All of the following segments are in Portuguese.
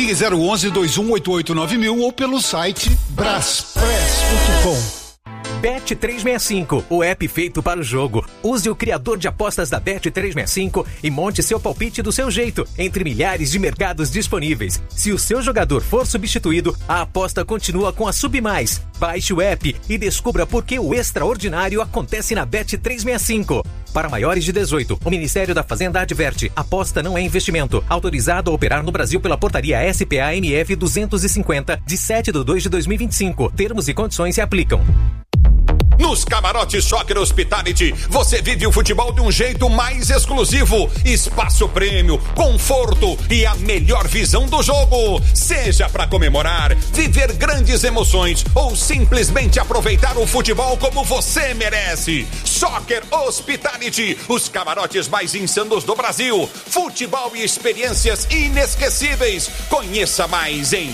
Ligue 011-2188-9000 ou pelo site braspress.com. Bet365, o app feito para o jogo. Use o criador de apostas da Bet365 e monte seu palpite do seu jeito, entre milhares de mercados disponíveis. Se o seu jogador for substituído, a aposta continua com a Submais. Baixe o app e descubra por que o extraordinário acontece na Bet365. Para maiores de 18, o Ministério da Fazenda adverte: aposta não é investimento. Autorizado a operar no Brasil pela portaria SPA-MF 250, de 7/2/2025. Termos e condições se aplicam. Nos camarotes Soccer Hospitality, você vive o futebol de um jeito mais exclusivo. Espaço prêmio, conforto e a melhor visão do jogo. Seja para comemorar, viver grandes emoções ou simplesmente aproveitar o futebol como você merece. Soccer Hospitality, os camarotes mais insanos do Brasil. Futebol e experiências inesquecíveis. Conheça mais em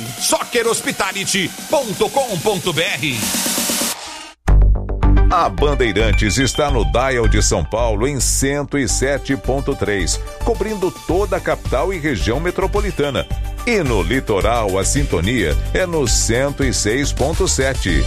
soccerhospitality.com.br. A Bandeirantes está no dial de São Paulo em 107.3, cobrindo toda a capital e região metropolitana. E no litoral, a sintonia é no 106.7.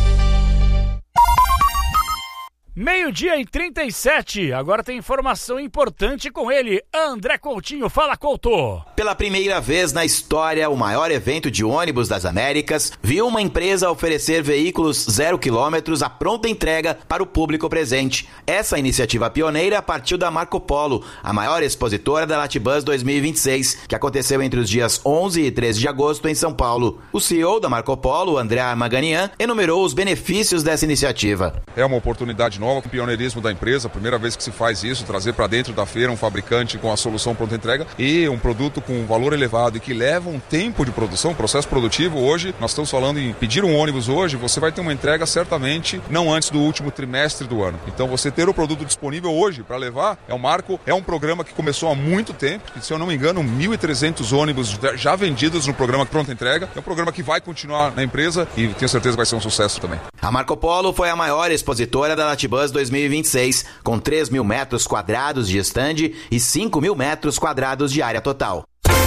12:37, agora tem informação importante com ele, André Coutinho. Fala, Couto. Pela primeira vez na história, o maior evento de ônibus das Américas viu uma empresa oferecer veículos 0 km à pronta entrega para o público presente. Essa iniciativa pioneira partiu da Marco Polo, a maior expositora da Latibus 2026, que aconteceu entre os dias 11 e 13 de agosto em São Paulo. O CEO da Marco Polo, André Maganian, enumerou os benefícios dessa iniciativa. É uma oportunidade nova, com o pioneirismo da empresa, a primeira vez que se faz isso, trazer para dentro da feira um fabricante com a solução pronta entrega e um produto com um valor elevado e que leva um tempo de produção, processo produtivo. Hoje, nós estamos falando em pedir um ônibus hoje, você vai ter uma entrega certamente não antes do último trimestre do ano. Então você ter o produto disponível hoje para levar é um marco, é um programa que começou há muito tempo, que, se eu não me engano, 1.300 ônibus já vendidos no programa pronta entrega. É um programa que vai continuar na empresa e tenho certeza que vai ser um sucesso também. A Marco Polo foi a maior expositora da Latibus 2026, com 3.000 metros quadrados de estande e 5.000 metros quadrados de área total.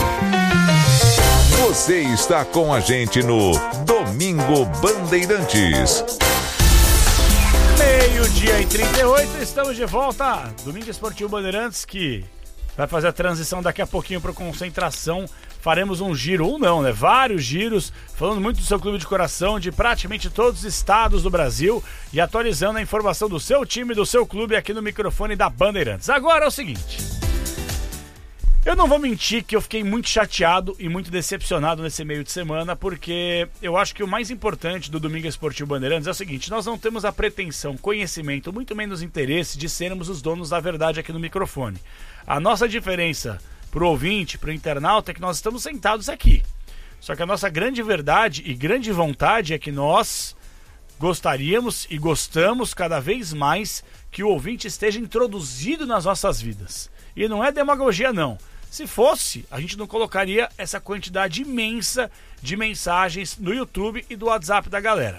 Você está com a gente no Domingo Bandeirantes. 12:38, estamos de volta. Domingo Esportivo Bandeirantes, que vai fazer a transição daqui a pouquinho para concentração. Faremos um giro, ou não, né? Vários giros, falando muito do seu clube de coração, de praticamente todos os estados do Brasil e atualizando a informação do seu time, do seu clube aqui no microfone da Bandeirantes. Agora é o seguinte, eu não vou mentir que eu fiquei muito chateado e muito decepcionado nesse meio de semana, porque eu acho que o mais importante do Domingo Esportivo Bandeirantes é o seguinte: nós não temos a pretensão, conhecimento, muito menos interesse de sermos os donos da verdade aqui no microfone. A nossa diferença pro ouvinte, pro internauta, é que nós estamos sentados aqui. Só que a nossa grande verdade e grande vontade é que nós gostaríamos e gostamos cada vez mais que o ouvinte esteja introduzido nas nossas vidas. E não é demagogia, não. Se fosse, a gente não colocaria essa quantidade imensa de mensagens no YouTube e do WhatsApp da galera.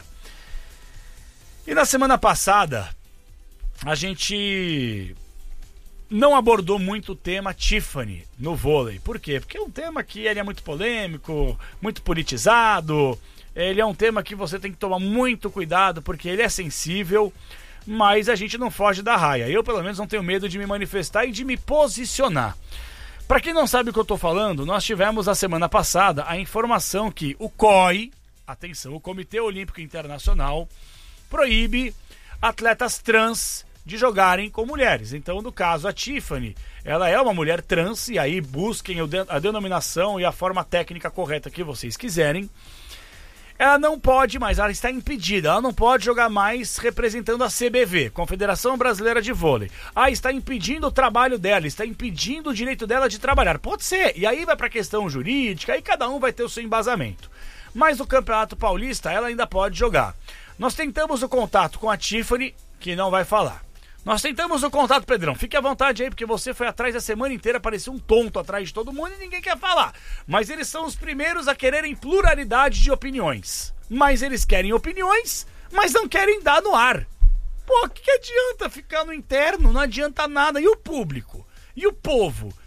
E na semana passada, a gente não abordou muito o tema Tiffany no vôlei. Por quê? Porque é um tema que ele é muito polêmico, muito politizado. Ele é um tema que você tem que tomar muito cuidado, porque ele é sensível, mas a gente não foge da raia. Eu, pelo menos, não tenho medo de me manifestar e de me posicionar. Para quem não sabe o que eu estou falando, nós tivemos a semana passada a informação que o COI, atenção, o Comitê Olímpico Internacional, proíbe atletas trans de jogarem com mulheres. Então, no caso, a Tiffany, ela é uma mulher trans, e aí busquem a denominação e a forma técnica correta que vocês quiserem. Ela não pode mais, ela está impedida, ela não pode jogar mais representando a CBV, Confederação Brasileira de Vôlei. Está impedindo o trabalho dela, está impedindo o direito dela de trabalhar. Pode ser, e aí vai para a questão jurídica, aí cada um vai ter o seu embasamento. Mas no Campeonato Paulista, ela ainda pode jogar. Nós tentamos o contato com a Tiffany, que não vai falar. Nós tentamos o contato, Pedrão. Fique à vontade aí, porque você foi atrás a semana inteira, parecia um tonto atrás de todo mundo e ninguém quer falar. Mas eles são os primeiros a quererem pluralidade de opiniões. Mas eles querem opiniões, mas não querem dar no ar. Pô, o que adianta ficar no interno? Não adianta nada. E o público? E o povo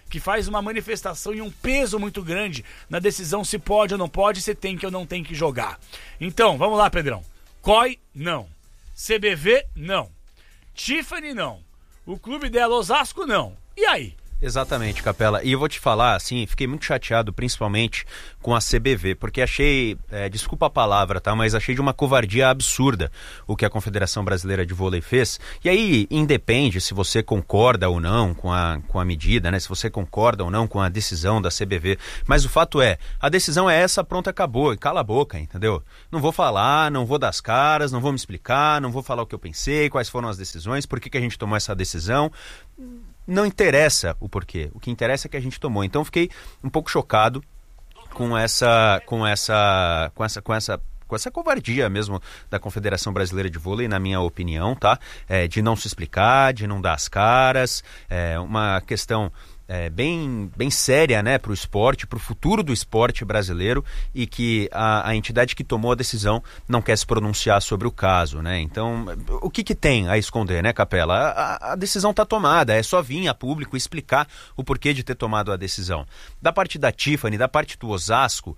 que faz uma manifestação e um peso muito grande na decisão se pode ou não pode, se tem que ou não tem que jogar. Então, vamos lá, Pedrão. COI, não. CBV, não. Tiffany, não. O clube dela, Osasco, não. E aí? Exatamente, Capela. E eu vou te falar, assim, fiquei muito chateado, principalmente com a CBV, porque achei, desculpa a palavra, tá? Mas achei de uma covardia absurda o que a Confederação Brasileira de Vôlei fez. E aí, independe se você concorda ou não com a medida, né? Se você concorda ou não com a decisão da CBV. Mas o fato é, a decisão é essa, pronto, acabou. E cala a boca, entendeu? Não vou falar, não vou dar as caras, não vou me explicar, não vou falar o que eu pensei, quais foram as decisões, por que a gente tomou essa decisão. Não interessa o porquê, o que interessa é que a gente tomou. Então fiquei um pouco chocado com essa covardia mesmo da Confederação Brasileira de Vôlei, na minha opinião, tá? De não se explicar, de não dar as caras, uma questão bem séria, né, para o esporte, para o futuro do esporte brasileiro, e que a entidade que tomou a decisão não quer se pronunciar sobre o caso, né? Então, o que tem a esconder, né, Capela? A decisão está tomada, é só vir a público explicar o porquê de ter tomado a decisão. Da parte da Tiffany, da parte do Osasco,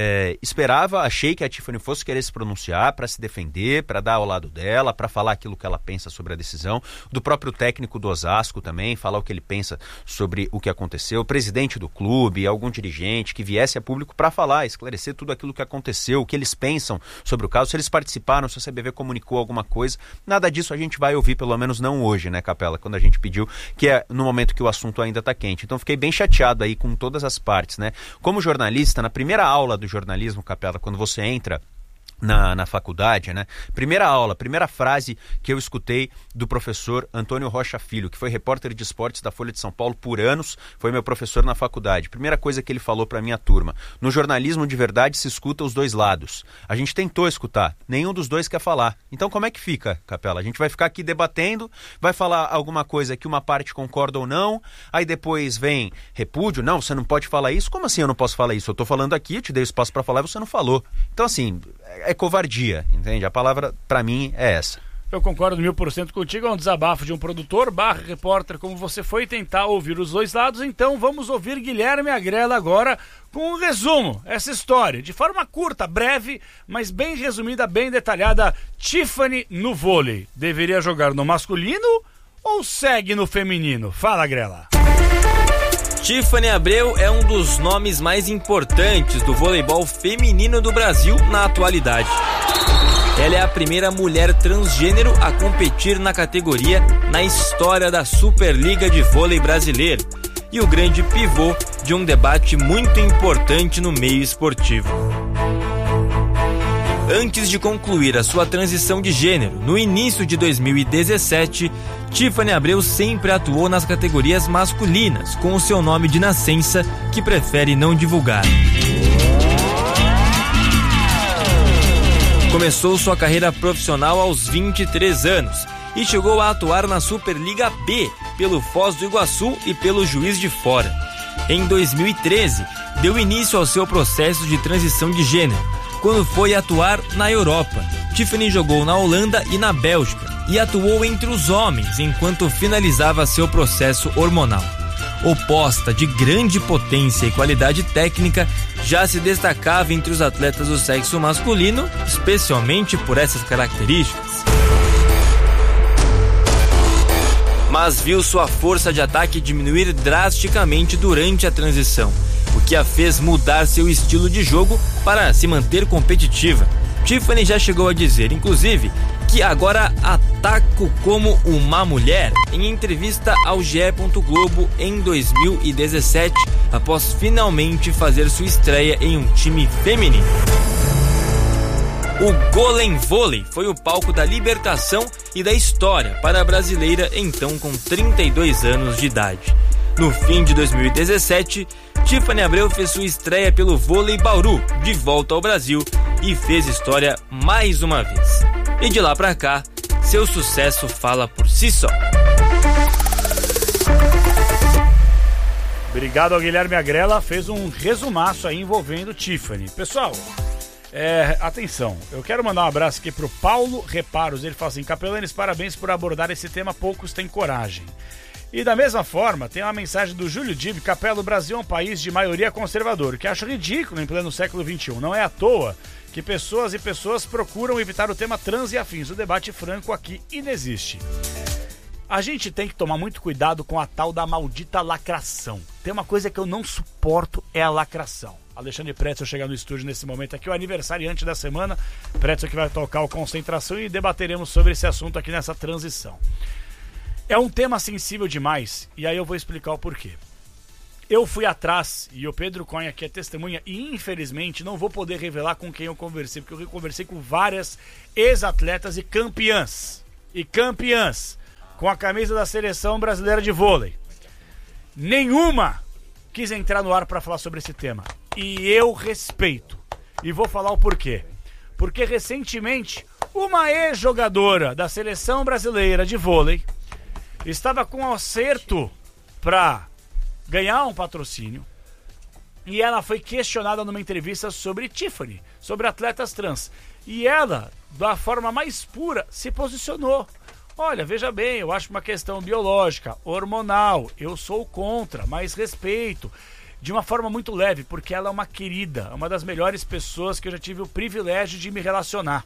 achei que a Tiffany fosse querer se pronunciar para se defender, para dar ao lado dela, para falar aquilo que ela pensa sobre a decisão, do próprio técnico do Osasco também, falar o que ele pensa sobre o que aconteceu, o presidente do clube, algum dirigente que viesse a público para falar, esclarecer tudo aquilo que aconteceu, o que eles pensam sobre o caso, se eles participaram, se a CBV comunicou alguma coisa. Nada disso a gente vai ouvir, pelo menos não hoje, né, Capela, quando a gente pediu, que é no momento que o assunto ainda está quente. Então fiquei bem chateado aí com todas as partes, né? Como jornalista, na primeira aula do jornalismo, Capela, quando você entra na faculdade, né? Primeira aula, primeira frase que eu escutei do professor Antônio Rocha Filho, que foi repórter de esportes da Folha de São Paulo por anos, foi meu professor na faculdade. Primeira coisa que ele falou para minha turma: no jornalismo de verdade se escuta os dois lados. A gente tentou escutar, nenhum dos dois quer falar. Então como é que fica, Capela? A gente vai ficar aqui debatendo, vai falar alguma coisa que uma parte concorda ou não, aí depois vem repúdio, não, você não pode falar isso. Como assim eu não posso falar isso? Eu tô falando aqui, eu te dei espaço para falar e você não falou. Então assim, é covardia, entende? A palavra pra mim é essa. Eu concordo 1000% contigo, é um desabafo de um produtor / repórter como você foi tentar ouvir os dois lados. Então vamos ouvir Guilherme Agrela agora com um resumo, essa história, de forma curta, breve, mas bem resumida, bem detalhada. Tiffany no vôlei, deveria jogar no masculino ou segue no feminino? Fala, Agrela. Tiffany Abreu é um dos nomes mais importantes do voleibol feminino do Brasil na atualidade. Ela é a primeira mulher transgênero a competir na categoria na história da Superliga de Vôlei Brasileiro e o grande pivô de um debate muito importante no meio esportivo. Antes de concluir a sua transição de gênero, no início de 2017, Tiffany Abreu sempre atuou nas categorias masculinas, com o seu nome de nascença, que prefere não divulgar. Começou sua carreira profissional aos 23 anos e chegou a atuar na Superliga B, pelo Foz do Iguaçu e pelo Juiz de Fora. Em 2013, deu início ao seu processo de transição de gênero, quando foi atuar na Europa. Tiffany jogou na Holanda e na Bélgica e atuou entre os homens enquanto finalizava seu processo hormonal. Oposta de grande potência e qualidade técnica, já se destacava entre os atletas do sexo masculino, especialmente por essas características. Mas viu sua força de ataque diminuir drasticamente durante a transição, o que a fez mudar seu estilo de jogo para se manter competitiva. Tiffany já chegou a dizer, inclusive, que agora ataco como uma mulher, em entrevista ao GE. Globo em 2017, após finalmente fazer sua estreia em um time feminino. O Golem Vôlei foi o palco da libertação e da história para a brasileira, então com 32 anos de idade. No fim de 2017, Tiffany Abreu fez sua estreia pelo Vôlei Bauru, de volta ao Brasil, e fez história mais uma vez. E de lá pra cá, seu sucesso fala por si só. Obrigado ao Guilherme Agrela, fez um resumaço aí envolvendo Tiffany. Pessoal, atenção, eu quero mandar um abraço aqui pro Paulo Reparos. Ele fala assim: Capelanes, parabéns por abordar esse tema, poucos têm coragem. E da mesma forma, tem uma mensagem do Júlio Dib: Capela, o Brasil é um país de maioria conservadora, que acho ridículo em pleno século XXI. Não é à toa que pessoas e pessoas procuram evitar o tema trans e afins. O debate franco aqui inexiste. A gente tem que tomar muito cuidado com a tal da maldita lacração. Tem uma coisa que eu não suporto, é a lacração. Alexandre Pretzel chegar no estúdio nesse momento aqui, o aniversariante da semana. Pretzel que vai tocar o Concentração e debateremos sobre esse assunto aqui nessa transição. É um tema sensível demais, e aí eu vou explicar o porquê. Eu fui atrás, e o Pedro Cunha aqui é testemunha, e infelizmente não vou poder revelar com quem eu conversei, porque eu conversei com várias ex-atletas e campeãs. Com a camisa da Seleção Brasileira de Vôlei. Nenhuma quis entrar no ar para falar sobre esse tema. E eu respeito. E vou falar o porquê. Porque recentemente, uma ex-jogadora da Seleção Brasileira de Vôlei estava com um acerto para ganhar um patrocínio. E ela foi questionada numa entrevista sobre Tiffany, sobre atletas trans. E ela, da forma mais pura, se posicionou. Olha, veja bem, eu acho uma questão biológica, hormonal, eu sou contra, mas respeito, de uma forma muito leve, porque ela é uma querida, uma das melhores pessoas que eu já tive o privilégio de me relacionar.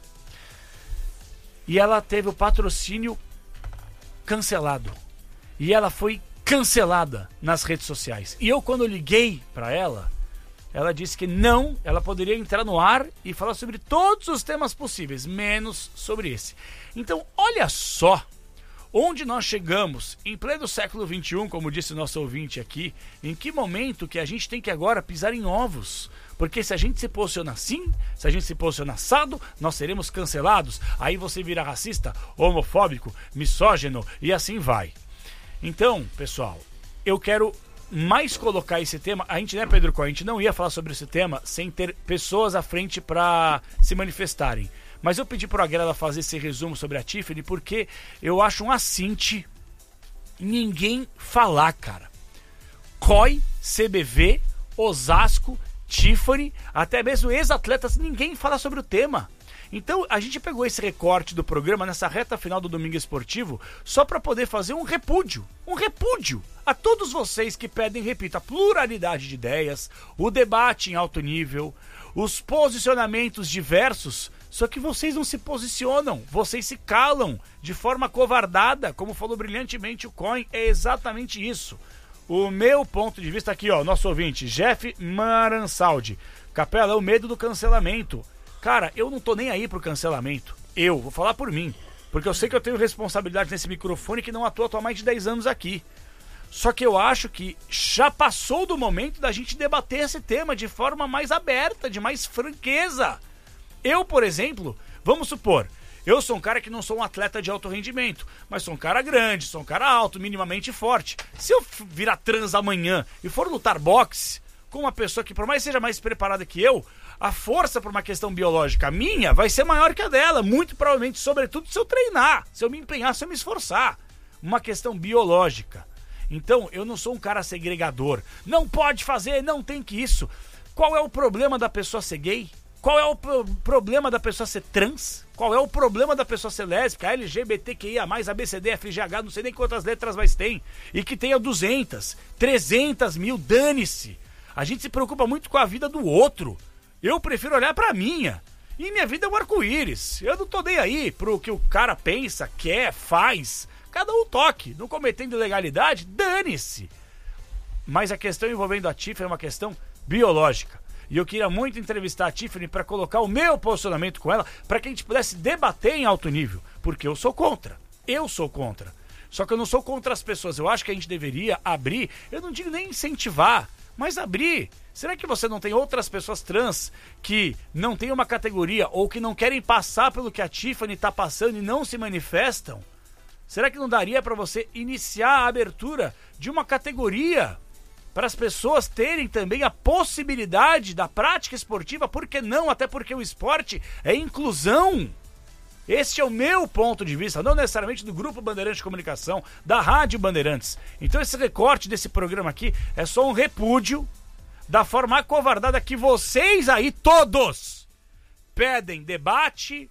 E ela teve o patrocínio cancelado. E ela foi cancelada nas redes sociais. E eu, quando liguei para ela disse que não, ela poderia entrar no ar e falar sobre todos os temas possíveis, menos sobre esse. Então, olha só onde nós chegamos em pleno século XXI, como disse o nosso ouvinte aqui, em que momento que a gente tem que agora pisar em ovos. Porque se a gente se posiciona assim, se a gente se posiciona assado, nós seremos cancelados. Aí você vira racista, homofóbico, misógino e assim vai. Então, pessoal, eu quero mais colocar esse tema. A gente, né, Pedro Cunha, a gente não ia falar sobre esse tema sem ter pessoas à frente para se manifestarem. Mas eu pedi para a Grela fazer esse resumo sobre a Tiffany porque eu acho um assinte ninguém falar, cara. COI, CBV, Osasco, Tiffany, até mesmo ex-atletas, ninguém fala sobre o tema. Então a gente pegou esse recorte do programa nessa reta final do Domingo Esportivo só para poder fazer um repúdio a todos vocês que pedem, repito, a pluralidade de ideias, o debate em alto nível, os posicionamentos diversos, só que vocês não se posicionam, vocês se calam de forma covardada, como falou brilhantemente o Coin, é exatamente isso. O meu ponto de vista aqui, ó, nosso ouvinte, Jeff Maransaldi, Capela, é o medo do cancelamento. Cara, eu não tô nem aí pro cancelamento. Eu vou falar por mim. Porque eu sei que eu tenho responsabilidade nesse microfone que não atuo há mais de 10 anos aqui. Só que eu acho que já passou do momento da gente debater esse tema de forma mais aberta, de mais franqueza. Eu, por exemplo, vamos supor, eu sou um cara que não sou um atleta de alto rendimento, mas sou um cara grande, sou um cara alto, minimamente forte. Se eu virar trans amanhã e for lutar boxe com uma pessoa que por mais seja mais preparada que eu, a força por uma questão biológica minha vai ser maior que a dela, muito provavelmente, sobretudo se eu treinar, se eu me empenhar, se eu me esforçar. Uma questão biológica. Então, eu não sou um cara segregador. Não pode fazer, não tem que isso. Qual é o problema da pessoa ser gay? Qual é o problema da pessoa ser trans? Qual é o problema da pessoa ser lésbica, LGBTQIA+, ABCD, FGH, não sei nem quantas letras mais tem. E que tenha 200, 300 mil, dane-se. A gente se preocupa muito com a vida do outro. Eu prefiro olhar pra minha. E minha vida é um arco-íris. Eu não tô nem aí pro que o cara pensa, quer, faz. Cada um toque. Não cometendo ilegalidade, dane-se. Mas a questão envolvendo a Tiffany é uma questão biológica. E eu queria muito entrevistar a Tiffany para colocar o meu posicionamento com ela, para que a gente pudesse debater em alto nível. Porque eu sou contra. Eu sou contra. Só que eu não sou contra as pessoas. Eu acho que a gente deveria abrir, eu não digo nem incentivar, mas abrir. Será que você não tem outras pessoas trans que não têm uma categoria ou que não querem passar pelo que a Tiffany está passando e não se manifestam? Será que não daria para você iniciar a abertura de uma categoria para as pessoas terem também a possibilidade da prática esportiva? Por que não? Até porque o esporte é inclusão. Este é o meu ponto de vista, não necessariamente do Grupo Bandeirantes de Comunicação, da Rádio Bandeirantes. Então esse recorte desse programa aqui é só um repúdio da forma acovardada que vocês aí todos pedem debate,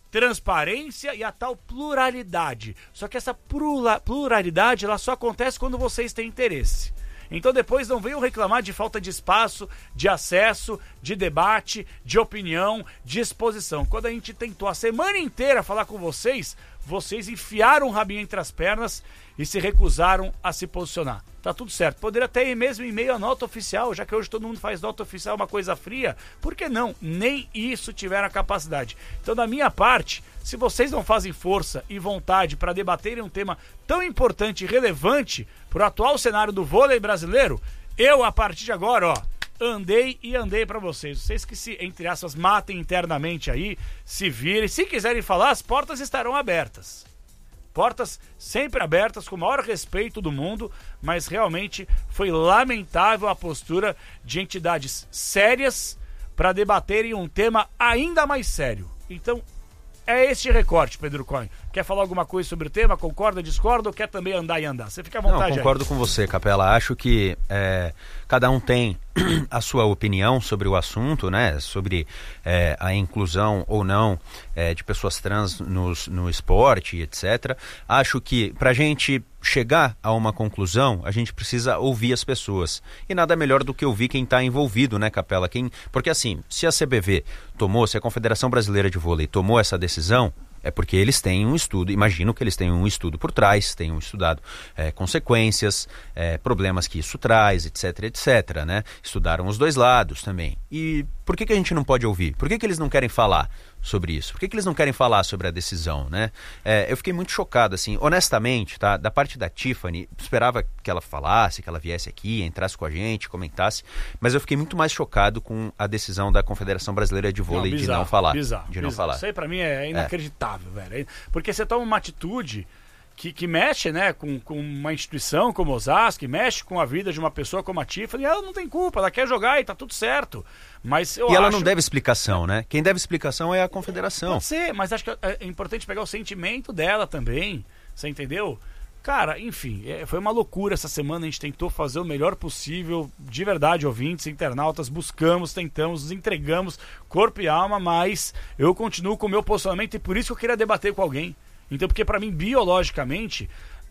transparência e a tal pluralidade. Só que essa pluralidade ela só acontece quando vocês têm interesse. Então depois não venham reclamar de falta de espaço, de acesso, de debate, de opinião, de exposição. Quando a gente tentou a semana inteira falar com vocês, vocês enfiaram o rabinho entre as pernas e se recusaram a se posicionar. Tá tudo certo. Poderia até ir mesmo em meio à nota oficial, já que hoje todo mundo faz nota oficial uma coisa fria. Por que não? Nem isso tiveram a capacidade. Então, da minha parte, se vocês não fazem força e vontade para debaterem um tema tão importante e relevante para o atual cenário do vôlei brasileiro, eu, a partir de agora, andei para vocês. Vocês que se, entre aspas, matem internamente aí, se virem. Se quiserem falar, as portas estarão abertas. Portas sempre abertas, com o maior respeito do mundo, mas realmente foi lamentável a postura de entidades sérias para debaterem um tema ainda mais sério. Então, é este recorte, Pedro Cohen. Quer falar alguma coisa sobre o tema? Concorda, discorda ou quer também andar e andar? Você fica à vontade. Não, concordo com você, Capela. Acho que cada um tem a sua opinião sobre o assunto, né? Sobre a inclusão ou não de pessoas trans no esporte, etc. Acho que pra gente chegar a uma conclusão, a gente precisa ouvir as pessoas. E nada melhor do que ouvir quem está envolvido, né, Capela? Porque assim, se a CBV se a Confederação Brasileira de Vôlei tomou essa decisão, é porque eles têm um estudo, imagino que eles tenham um estudo por trás, tenham estudado consequências, problemas que isso traz, etc, etc, né? Estudaram os dois lados também. E por que a gente não pode ouvir? Por que eles não querem falar sobre isso? Por que eles não querem falar sobre a decisão, né? Eu fiquei muito chocado, assim, honestamente, tá? Da parte da Tiffany, esperava que ela falasse, que ela viesse aqui, entrasse com a gente, comentasse, mas eu fiquei muito mais chocado com a decisão da Confederação Brasileira de Vôlei de não falar. Bizarro. Não falar. Isso aí pra mim é inacreditável, velho. Porque você toma uma atitude que mexe, né, com uma instituição como o Osasco, que mexe com a vida de uma pessoa como a Tiffany, ela não tem culpa, ela quer jogar e tá tudo certo. Mas ela não deve explicação, né? Quem deve explicação é a Confederação. Pode ser, mas acho que é importante pegar o sentimento dela também, você entendeu? Cara, enfim, foi uma loucura essa semana, a gente tentou fazer o melhor possível, de verdade, ouvintes, internautas, buscamos, tentamos, nos entregamos, corpo e alma, mas eu continuo com o meu posicionamento e por isso que eu queria debater com alguém. Então, porque pra mim, biologicamente,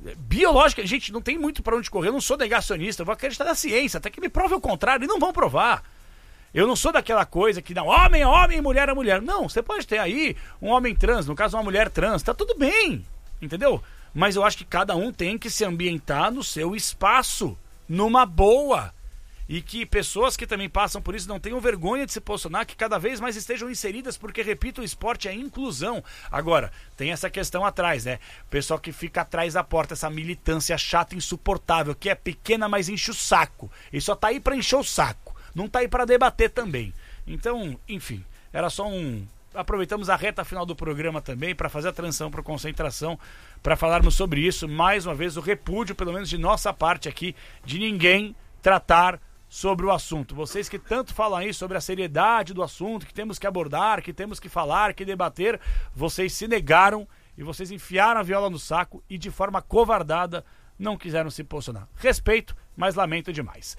gente, não tem muito pra onde correr, eu não sou negacionista, eu vou acreditar na ciência, até que me prove o contrário, e não vão provar. Eu não sou daquela coisa que não, homem é homem, mulher é mulher. Não, você pode ter aí um homem trans, no caso uma mulher trans, tá tudo bem, entendeu? Mas eu acho que cada um tem que se ambientar no seu espaço, numa boa. E que pessoas que também passam por isso não tenham vergonha de se posicionar, que cada vez mais estejam inseridas, porque, repito, o esporte é inclusão. Agora, tem essa questão atrás, né? O pessoal que fica atrás da porta, essa militância chata, insuportável, que é pequena, mas enche o saco. E só tá aí pra encher o saco. Não tá aí pra debater também. Então, enfim, era só aproveitamos a reta final do programa também para fazer a transição para concentração, para falarmos sobre isso. Mais uma vez, o repúdio, pelo menos de nossa parte aqui, de ninguém tratar sobre o assunto. Vocês que tanto falam aí sobre a seriedade do assunto, que temos que abordar, que temos que falar, que debater, vocês se negaram e vocês enfiaram a viola no saco e de forma covardada não quiseram se posicionar. Respeito, mas lamento demais.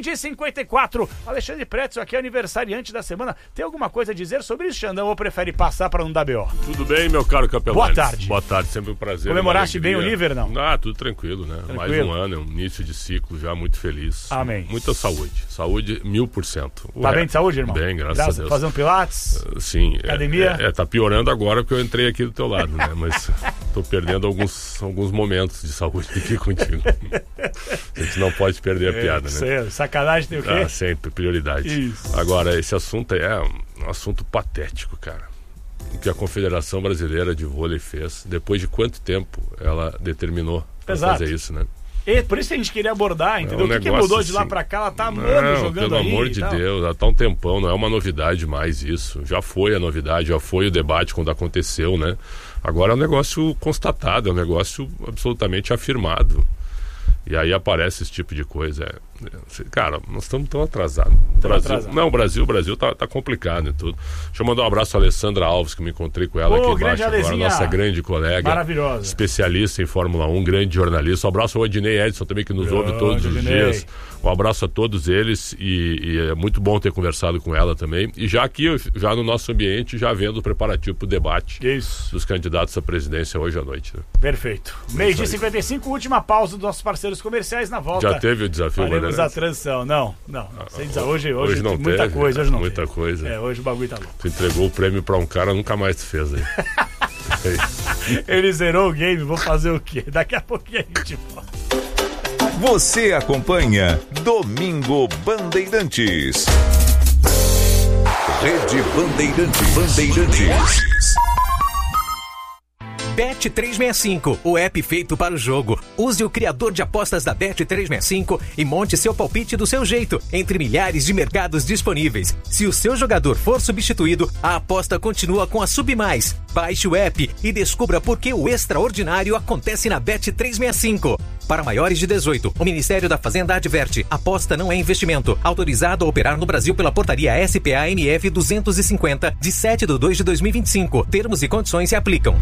12h54, Alexandre Pretzel aqui, aniversariante da semana. Tem alguma coisa a dizer sobre isso, Xandão, ou prefere passar para não dar BO? Tudo bem, meu caro Capelão. Boa tarde. Boa tarde, sempre um prazer. Comemoraste bem o nível, não? Tudo tranquilo, né? Tranquilo. Mais um ano, é um início de ciclo já muito feliz. Amém. Muita saúde. Saúde 1000%. Tá bem de saúde, irmão? Bem, graças a Deus. Fazendo pilates? Sim. Academia? Tá piorando agora porque eu entrei aqui do teu lado, né? Mas tô perdendo alguns momentos de saúde aqui contigo. A gente não pode perder a piada, né? Sacanagem tem o quê? Sempre, prioridade. Isso. Agora, esse assunto é um assunto patético, cara. O que a Confederação Brasileira de Vôlei fez, depois de quanto tempo ela determinou pra fazer isso, né? E por isso a gente queria abordar, entendeu? O que mudou de lá pra cá? Ela tá amando jogando pelo aí. Pelo amor de Deus, ela tá um tempão, não é uma novidade mais isso. Já foi a novidade, já foi o debate quando aconteceu, né? Agora é um negócio constatado, é um negócio absolutamente afirmado. E aí aparece esse tipo de coisa. Cara, nós estamos tão atrasados. O Brasil tá complicado e tudo. Deixa eu mandar um abraço à Alessandra Alves, que me encontrei com ela aqui embaixo agora, nossa grande colega. Maravilhosa. Especialista em Fórmula 1, grande jornalista. Um abraço ao Odinei Edson também, que nos ouve todos os dias. Um abraço a todos eles e é muito bom ter conversado com ela também. E já aqui, já no nosso ambiente, já vendo o preparativo para o debate dos candidatos à presidência hoje à noite. Né? Perfeito. 12h55, última pausa dos nossos parceiros comerciais. Na volta já teve o desafio, faremos a transição. Não. Sem desafio. Hoje não muita teve, coisa. Hoje não muita teve. coisa. Hoje o bagulho tá louco. Tu entregou o prêmio para um cara, nunca mais tu fez aí. Ele zerou o game, vou fazer o quê? Daqui a pouquinho a gente volta. Você acompanha Domingo Bandeirantes. Rede Bandeirantes. Bet365, o app feito para o jogo. Use o criador de apostas da Bet365 e monte seu palpite do seu jeito, entre milhares de mercados disponíveis. Se o seu jogador for substituído, a aposta continua com a Submais. Baixe o app e descubra por que o extraordinário acontece na Bet365. Para maiores de 18, o Ministério da Fazenda adverte: aposta não é investimento. Autorizado a operar no Brasil pela portaria SPA-MF 250, de 7/2/2025. Termos e condições se aplicam.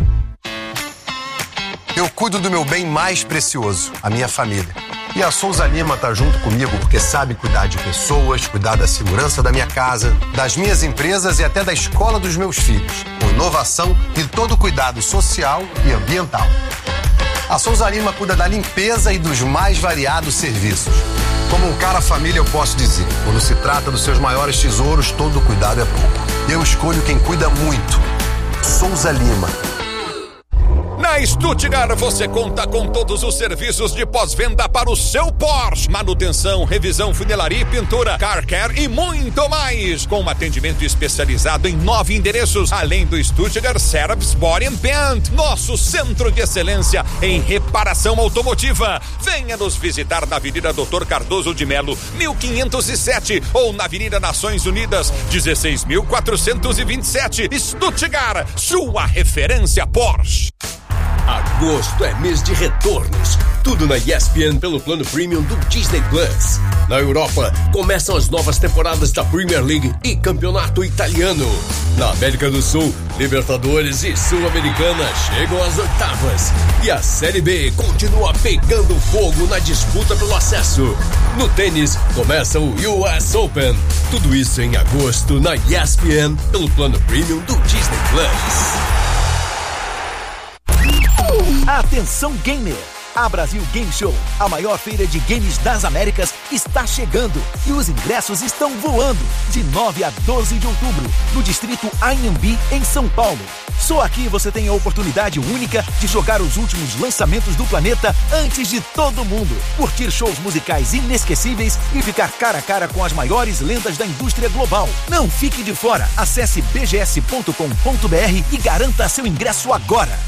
Eu cuido do meu bem mais precioso, a minha família. E a Souza Lima tá junto comigo porque sabe cuidar de pessoas, cuidar da segurança da minha casa, das minhas empresas e até da escola dos meus filhos, com inovação e todo cuidado social e ambiental. A Souza Lima cuida da limpeza e dos mais variados serviços. Como um cara família, eu posso dizer, quando se trata dos seus maiores tesouros, todo cuidado é pouco. Eu escolho quem cuida muito. Souza Lima. Na Stuttgart você conta com todos os serviços de pós-venda para o seu Porsche. Manutenção, revisão, funilaria e pintura, car care e muito mais. Com um atendimento especializado em 9 endereços, além do Stuttgart Service Body and Paint, nosso centro de excelência em reparação automotiva. Venha nos visitar na Avenida Dr. Cardoso de Melo, 1507, ou na Avenida Nações Unidas, 16.427. Stuttgart, sua referência Porsche. Agosto é mês de retornos. Tudo na ESPN pelo plano premium do Disney Plus. Na Europa, começam as novas temporadas da Premier League e Campeonato Italiano. Na América do Sul, Libertadores e Sul-Americana chegam às oitavas. E a Série B continua pegando fogo na disputa pelo acesso. No tênis, começa o US Open. Tudo isso em agosto na ESPN pelo plano premium do Disney Plus. Atenção gamer! A Brasil Game Show, a maior feira de games das Américas, está chegando e os ingressos estão voando de 9 a 12 de outubro, no distrito Anhembi, em São Paulo. Só aqui você tem a oportunidade única de jogar os últimos lançamentos do planeta antes de todo mundo, curtir shows musicais inesquecíveis e ficar cara a cara com as maiores lendas da indústria global. Não fique de fora, acesse bgs.com.br e garanta seu ingresso agora.